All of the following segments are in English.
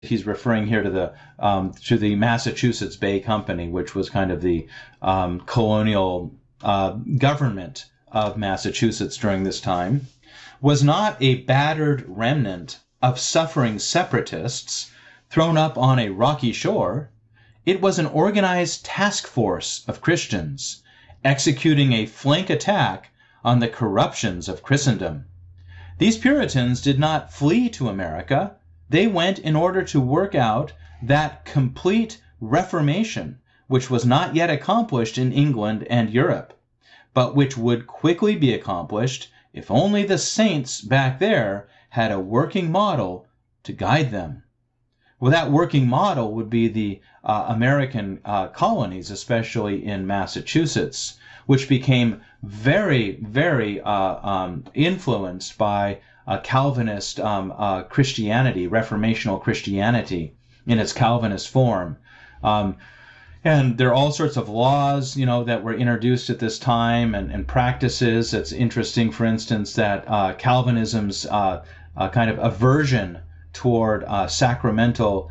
He's referring here to the Massachusetts Bay Company, which was kind of the colonial government of Massachusetts during this time, was not a battered remnant of suffering separatists thrown up on a rocky shore. It was an organized task force of Christians executing a flank attack on the corruptions of Christendom. These Puritans did not flee to America. They went in order to work out that complete reformation, which was not yet accomplished in England and Europe, but which would quickly be accomplished if only the saints back there had a working model to guide them. Well, that working model would be the American colonies, especially in Massachusetts, which became very, very influenced by Calvinist Christianity, Reformational Christianity in its Calvinist form. And there are all sorts of laws, that were introduced at this time and practices. It's interesting, for instance, that Calvinism's kind of aversion toward the sacramental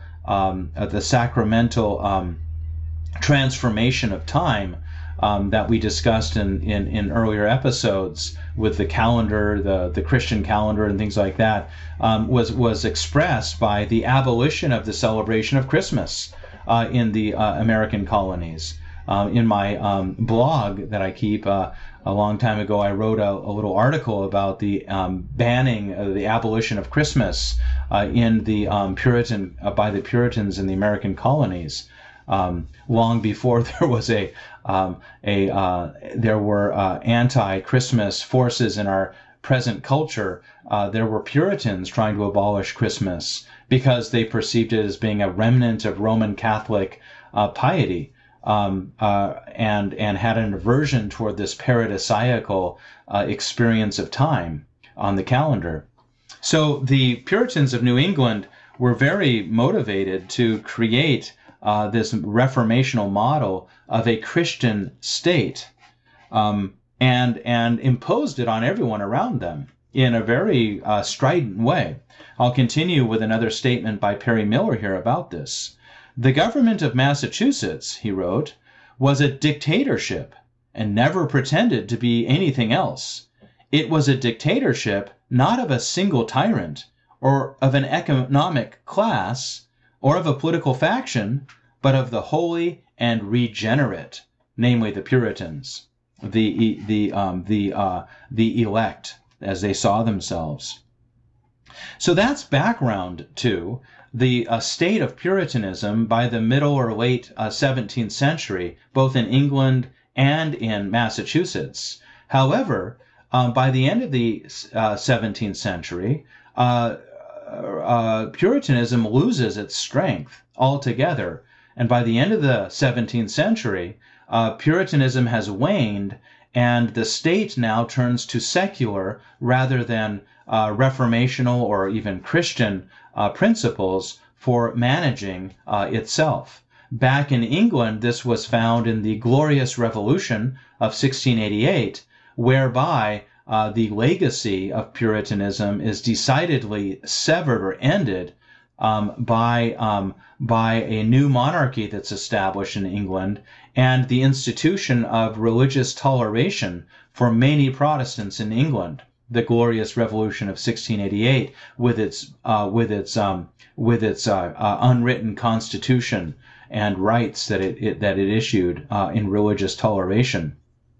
transformation of time that we discussed in earlier episodes with the calendar, the Christian calendar and things like that, was expressed by the abolition of the celebration of Christmas in the American colonies. In my blog that I keep, a long time ago, I wrote a little article about the banning, the abolition of Christmas in the by the Puritans in the American colonies. Long before there was there were anti-Christmas forces in our present culture, there were Puritans trying to abolish Christmas because they perceived it as being a remnant of Roman Catholic piety. And had an aversion toward this paradisiacal experience of time on the calendar. So the Puritans of New England were very motivated to create this reformational model of a Christian state, and imposed it on everyone around them in a very strident way. I'll continue with another statement by Perry Miller here about this. The government of Massachusetts, he wrote, was a dictatorship and never pretended to be anything else. It was a dictatorship not of a single tyrant or of an economic class or of a political faction, but of the holy and regenerate, namely the Puritans, the elect, as they saw themselves. So that's background to the state of Puritanism by the middle or late 17th century, both in England and in Massachusetts. However, by the end of the 17th century, Puritanism loses its strength altogether. And by the end of the 17th century, Puritanism has waned, and the state now turns to secular rather than reformational or even Christian principles for managing itself. Back in England, this was found in the Glorious Revolution of 1688, whereby the legacy of Puritanism is decidedly severed or ended by a new monarchy that's established in England and the institution of religious toleration for many Protestants in England. The Glorious Revolution of 1688, with its unwritten constitution and rights that it issued in religious toleration.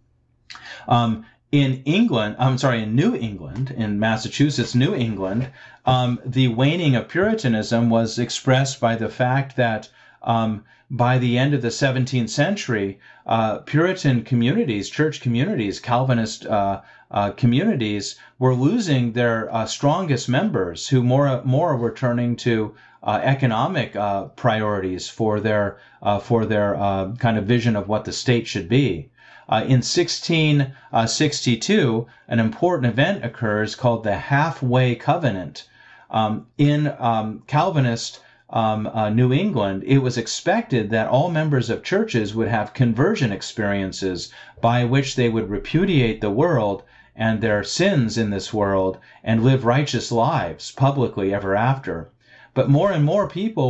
In New England, in Massachusetts, New England, the waning of Puritanism was expressed by the fact that by the end of the 17th century, Puritan communities, church communities, Calvinist communities were losing their strongest members, who more were turning to economic priorities for their kind of vision of what the state should be. In 1662, an important event occurs called the Halfway Covenant. In Calvinist New England, it was expected that all members of churches would have conversion experiences by which they would repudiate the world and their sins in this world and live righteous lives publicly ever after. but more and more people